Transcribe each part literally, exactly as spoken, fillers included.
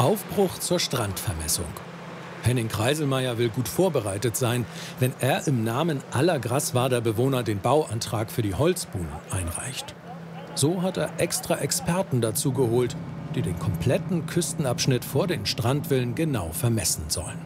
Aufbruch zur Strandvermessung. Henning Kreiselmeier will gut vorbereitet sein, wenn er im Namen aller Grasswader Bewohner den Bauantrag für die Holzbuhnen einreicht. So hat er extra Experten dazu geholt, die den kompletten Küstenabschnitt vor den Strandvillen genau vermessen sollen.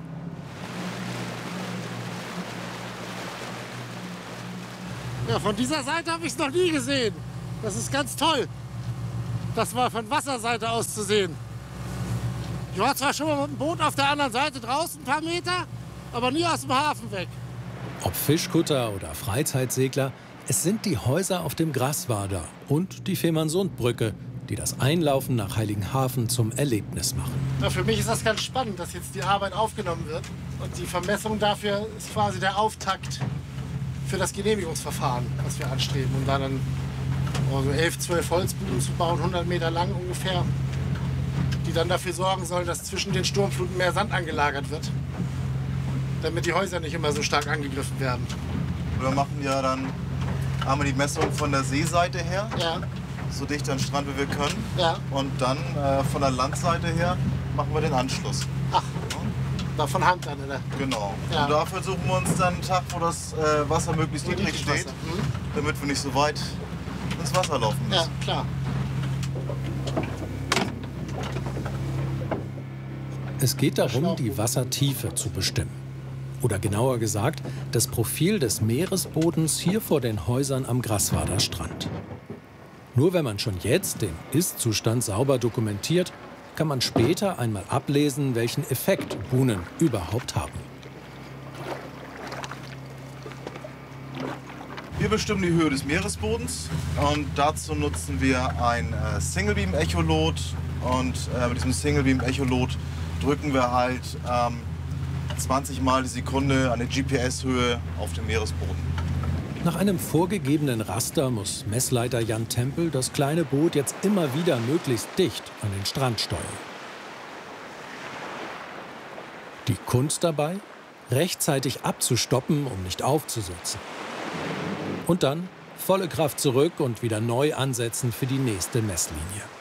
Ja, von dieser Seite habe ich es noch nie gesehen. Das ist ganz toll, das mal von Wasserseite aus zu sehen. Ich war zwar schon mal mit dem Boot auf der anderen Seite draußen, ein paar Meter, aber nie aus dem Hafen weg. Ob Fischkutter oder Freizeitsegler, es sind die Häuser auf dem Grasswader und die Fehmarnsundbrücke, die das Einlaufen nach Heiligenhafen zum Erlebnis machen. Ja, für mich ist das ganz spannend, dass jetzt die Arbeit aufgenommen wird. Und die Vermessung dafür ist quasi der Auftakt für das Genehmigungsverfahren, was wir anstreben. Um da dann so elf, zwölf Holzbuhnen zu bauen, hundert Meter lang ungefähr, die dann dafür sorgen sollen, dass zwischen den Sturmfluten mehr Sand angelagert wird, damit die Häuser nicht immer so stark angegriffen werden. Wir machen ja dann einmal die Messung von der Seeseite her, Ja, so dicht an den Strand wie wir können. ja. Und dann äh, von der Landseite her machen wir den Anschluss. Ach, da von Hand dann, oder? Genau. Ja. Und dafür suchen wir uns dann einen Tag, wo das äh, Wasser möglichst Wo niedrig niedrig steht, Wasser. Mhm. damit wir nicht so weit ins Wasser laufen Ja, müssen. klar. Es geht darum, die Wassertiefe zu bestimmen. Oder genauer gesagt, das Profil des Meeresbodens hier vor den Häusern am Grasswader Strand. Nur wenn man schon jetzt den Ist-Zustand sauber dokumentiert, kann man später einmal ablesen, welchen Effekt Buhnen überhaupt haben. Wir bestimmen die Höhe des Meeresbodens und dazu nutzen wir ein äh, Single-Beam-Echolot. Und äh, mit diesem Single-Beam-Echolot drücken wir halt ähm, zwanzig Mal die Sekunde eine G P S-Höhe auf dem Meeresboden. Nach einem vorgegebenen Raster muss Messleiter Jan Tempel das kleine Boot jetzt immer wieder möglichst dicht an den Strand steuern. Die Kunst dabei, rechtzeitig abzustoppen, um nicht aufzusetzen. Und dann volle Kraft zurück und wieder neu ansetzen für die nächste Messlinie.